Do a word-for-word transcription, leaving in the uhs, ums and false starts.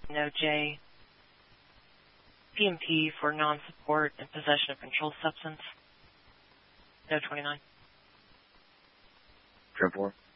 No J. P M P for non-support and possession of controlled substance. No twenty-nine. ten four.